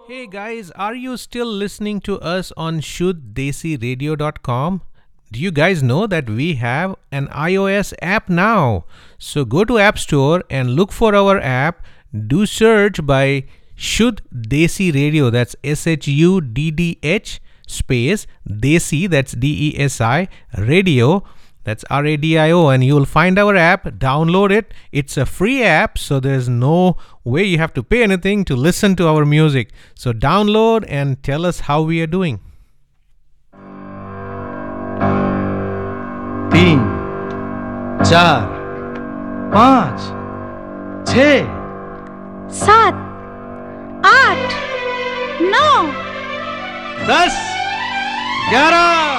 Hey guys, are you still listening to us on shuddesiradio.com? Do you guys know that we have an iOS app now? So go to App Store and look for our app. Do search by Shuddh Desi Radio. That's SHUDDH space Desi. That's DESI Radio. That's RADIO, and you'll find our app. Download it. It's a free app, so there's no way you have to pay anything to listen to our music. So download and tell us how we are doing. 3, 4, 5, 6, 7, 8, 9, 10, 11